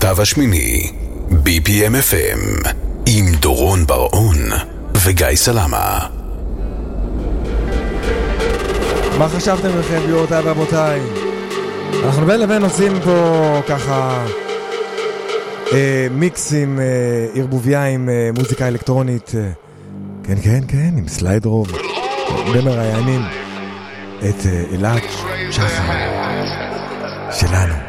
הקוטב השמיני, BPM FM, עם דורון בר-און וגיא סלמה. מה חשבתם לכם, גבירותיי ורבותיי? אנחנו בין לבין עושים פה ככה מיקס עם ערבוביה עם מוזיקה אלקטרונית. כן, כן, כן, עם סלייד רוב. במראיינים את אלעד שחר שלנו.